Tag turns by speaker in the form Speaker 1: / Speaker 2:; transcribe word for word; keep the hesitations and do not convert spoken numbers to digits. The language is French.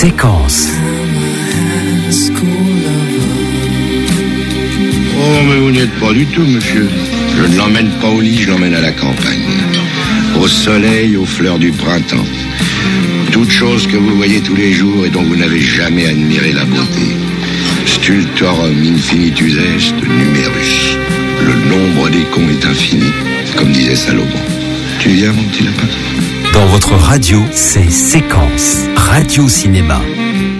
Speaker 1: Séquence.
Speaker 2: Oh, mais vous n'y êtes pas du tout, monsieur. Je ne l'emmène pas au lit, je l'emmène à la campagne. Au soleil, aux fleurs du printemps. Toutes choses que vous voyez tous les jours et dont vous n'avez jamais admiré la beauté. Stultorum infinitus est numerus. Le nombre des cons est infini, comme disait Salomon. Tu viens, mon petit lapin ?
Speaker 1: Dans votre radio, c'est Séquence. Radio Cinéma.